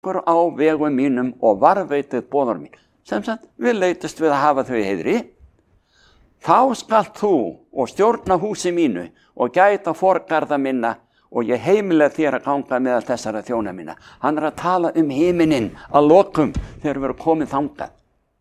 ykkur á vegum mínum og varðveitið boðorð mín. Sem sagt, við leitust við að hafa þau í heiðri. Þá skalt þú og stjórna húsi mínu og gæta forgarða minna og ég heimilega þér að ganga meðal þessara þjóna minna. Hann að tala himininn að lokum þegar við erum komið þangað.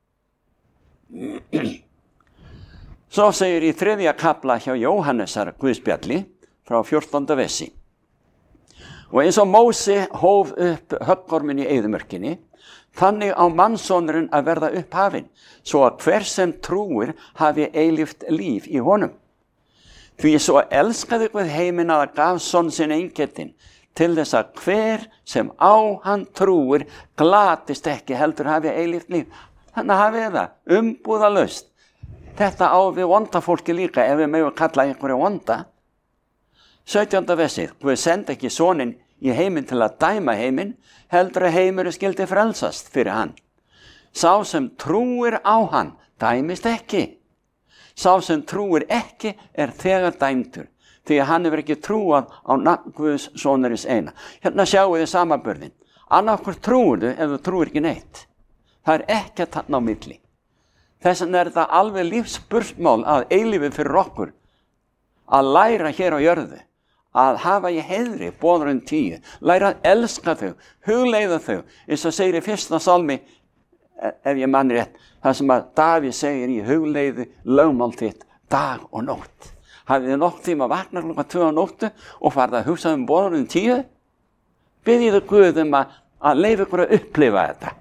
Svo segir í 3. kafla hjá Jóhannesar Guðspjalli frá 14. versi. Og eins og Mósi hóf upp höggorminn í eyðimörkinni, þannig á mannssonurinn að verða upphafinn, svo að hver sem trúir hafi eilíft líf í honum. Því svo elskaði Guð heiminn að gaf son sinn eingetinn, til þess að hver sem á hann trúir glatist ekki heldur hafi eilíft líf. Þannig hafið það umbúðalaust. Þetta á við vonda fólki líka, ef við megum kalla einhverju vonda. 17. versið, Guð sendi ekki soninn í heiminn til að dæma heiminn, heldur að heimurinn skyldi frelsast fyrir hann. Sá sem trúir á hann dæmist ekki. Sá sem trúir ekki þegar dæmdur, því að hann hefur ekki trúað á nafn Guðs sonarins eina. Hérna sjáum við samanburðinn. Annarkvort trúir þú ef þú trúir ekki neitt. Það ekkert þarna á milli. Þess vegna þetta alveg lífsbursmál að eilífi fyrir okkur að læra hér á jörðu, að hafa í heiðri boðorðin 10, læra að elska þau, hugleiða þau, eins og segir í 1. salmi, ef ég man rétt, það sem að Davíð segir í hugleiði lögmál þitt dag og nótt. Hafið þið nokkuð tíma að vakna klukkan 2 á nóttu og farið að hugsa boðorðin 10? Biðjiðu Guð að leyfa ykkur að upplifa þetta.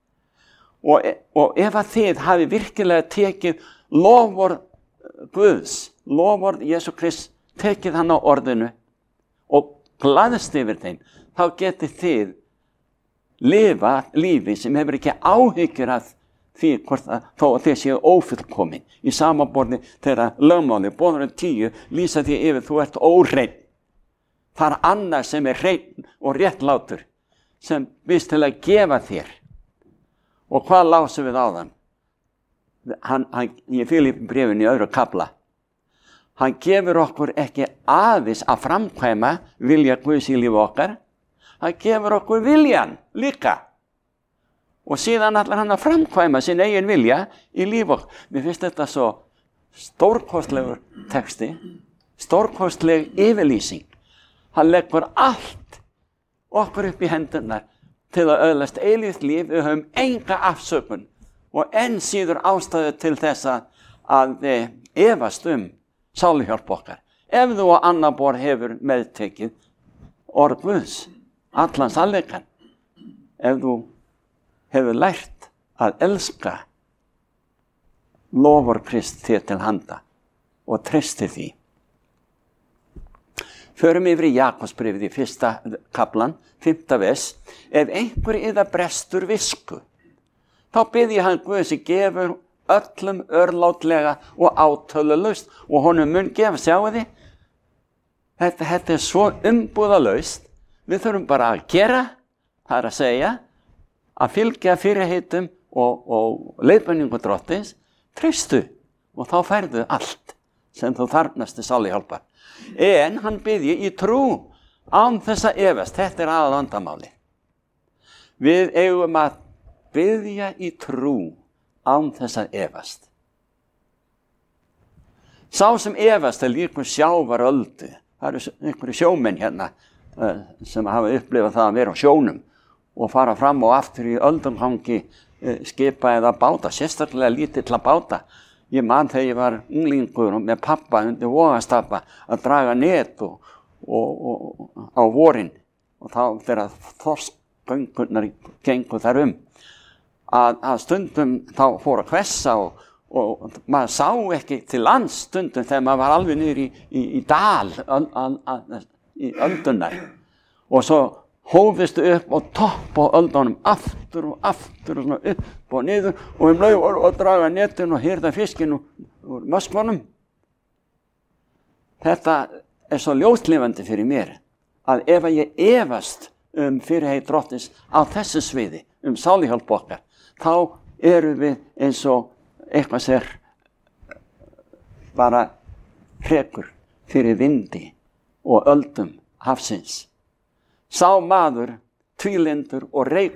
Og ef að þið hafi virkilega tekið loforð Guðs, loforð Jesú Krist, tekið hann á orðinu og glaðst yfir þeim, þá getið þið lifa lífi sem hefur ekki áhyggjur af því hvort þó að þið séu ófullkomin. Í samanborði þegar lögmáli, boðorðin 10, lýsa því yfir þú ert óhreinn. Það annar sem hreinn og réttlátur, sem býst til að gefa þér. Og hvað lásum við á þann? Í Filippibréfinu í 2. kafla. Hann gefur okkur ekki aðeins að framkvæma vilja Guðs í lífi okkar. Hann gefur okkur viljan líka. Og síðan ætlar hann að framkvæma sin eigin vilja í lífi okkar. Mér finnst þetta svo stórkostlegur texti, stórkostleg yfirlýsing. Hann leggur allt okkur upp í hendurnar til að öðlast eilíft líf. Við höfum enga afsökun og enn síður ástæðu til þess að efast sáluhjálp okkar. Ef þú á annar borð hefur meðtekið orð Guðs, allan sannleikann, ef þú hefur lært að elska lofar Krist þér til handa og treystir því. Förum yfir í Jakobsbréfið í 1. kaflan, 5. vers. Ef einhver yðar brestur visku, þá biðji hann Guð sem gefur öllum örlátlega og átölulaust og honum mun gefa, sjáu þið. Þetta svo umbúðalaust. Við þurfum bara að gera, það að segja, að fylgja fyrirheitum og leiðbeiningu Drottins, treystu og þá færðu allt sem þú þarfnast sáluhjálpar. En hann biðji í trú án þess að efast. Þetta aðalvandamáli. Við eigum að biðja í trú án þess að efast. Sá sem efast líkur sjávaröldu. Það eru einhverju sjómenn hérna sem hafa upplifað það að vera á sjónum og fara fram og aftur í öldumgangi skipa eða báta, sérstaklega lítilla báta. Ég man þegar ég var unglingur og með pappa undir Vogastapa að draga net og á vorin og þá þegar þorskgöngurnar gengu þar að stundum þá fór að hvessa og maður sá ekki til lands stundum þegar maður var alveg niður í dal í öldunar og svo hófistu upp og topp á öldunum aftur og aftur og svona upp og niður og leið og draga netin og hirða fiskinn úr möskvanum. Þetta svo ljóslifandi fyrir mér að ef ég efast fyrirheit Drottins á þessu sviði sáluhjálp okkar, þá erum við eins og eitthvað sér bara hrekur fyrir vindi og öldum hafsins. Sá maður tvílyndur og